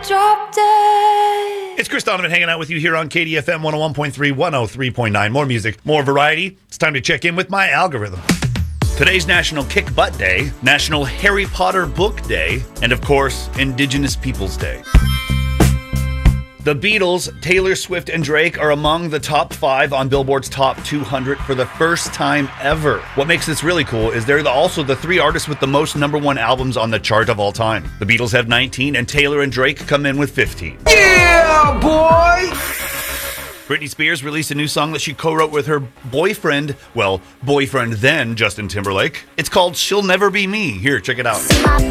drop dead. It's Chris Donovan hanging out with you here on KDFM 101.3, 103.9. More music, more variety. It's time to check in with my algorithm. Today's National Kick Butt Day, National Harry Potter Book Day, and of course, Indigenous Peoples Day. The Beatles, Taylor Swift, and Drake are among the top 5 on Billboard's Top 200 for the first time ever. What makes this really cool is they're also the 3 artists with the most #1 albums on the chart of all time. The Beatles have 19, and Taylor and Drake come in with 15. Yeah, boy! Britney Spears released a new song that she co-wrote with her boyfriend then, Justin Timberlake. It's called She'll Never Be Me. Here, check it out.